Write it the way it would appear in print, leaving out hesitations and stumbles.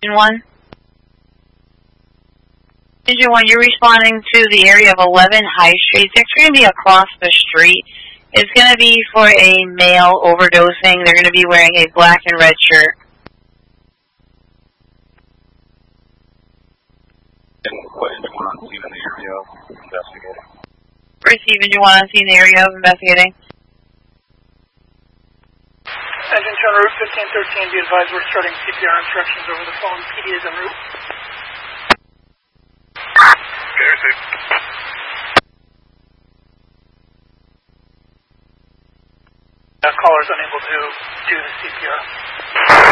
1. Engine 1, you're responding to the area of 11 High Street. It's going to be across the street. It's going to be for a male overdosing. They're going to be wearing a black and red shirt. What engine 1 on scene in the area of investigating? Receive engine 1 on scene in the area of investigating. Engine 2 en route, 1513, be advised we're starting CPR instructions over the phone. PD is en route. Okay, received. Caller's unable to do the CPR.